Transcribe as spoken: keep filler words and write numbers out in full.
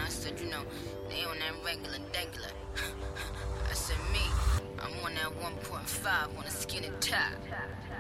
I said, you know, they on that regular, regular. I said, me, I'm on that one point five on a skinny top.